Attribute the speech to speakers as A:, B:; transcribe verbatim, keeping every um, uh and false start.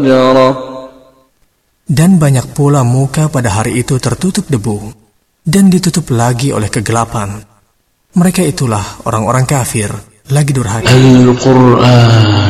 A: Dan banyak pula muka pada hari itu tertutup debu dan ditutup lagi oleh kegelapan. Mereka itulah orang-orang kafir lagi durhaka.
B: Al-Quran